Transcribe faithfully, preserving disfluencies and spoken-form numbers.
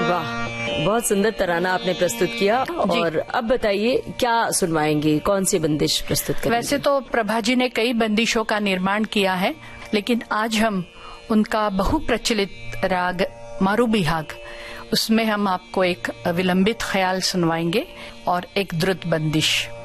वाह, बहुत सुंदर तराना आपने प्रस्तुत किया। और अब बताइए क्या सुनवाएंगे, कौन सी बंदिश प्रस्तुत करेंगे? वैसे तो प्रभा जी ने कई बंदिशों का निर्माण किया है, लेकिन आज हम उनका बहुप्रचलित राग मारूबिहाग, उसमें हम आपको एक विलंबित ख्याल सुनवाएंगे और एक द्रुत बंदिश।